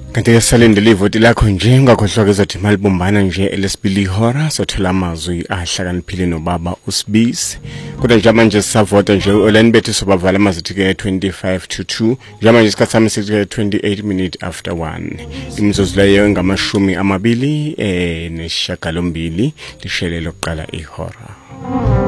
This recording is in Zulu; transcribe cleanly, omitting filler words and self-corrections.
Kanti ke salindele ivoti lakho nje ungakhohlwa ukuthi malibumbana nje elesibili ihora sothola amazwi ahlakaniphile nobaba uSibisi. Kodwa nje manje sisavota nje olani bethu sobavala amazithi ke 25 to 2 nje manje isikhathi sami sithi 28 minutes after 1 imizuzu leyo ngamashumi amabili nesishagalombili lishelelo lokuqala ihora.